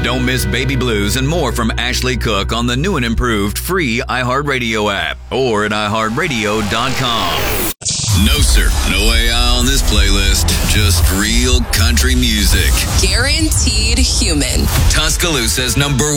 Don't miss Baby Blues and more from Ashley Cook on the new and improved free iHeartRadio app or at iHeartRadio.com. No, sir. No AI on this playlist. Just real country music. Guaranteed human. Tuscaloosa's number